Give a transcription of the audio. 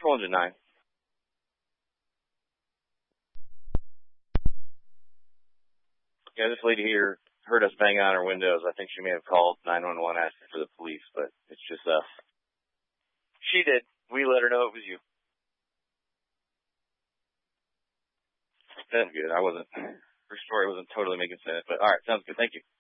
Patrol Engine 9. Yeah, this lady here heard us banging on her windows. I think she may have called 911 asking for the police, but it's just us. She did. We let her know it was you. That's good. Her story wasn't totally making sense, but all right, sounds good. Thank you.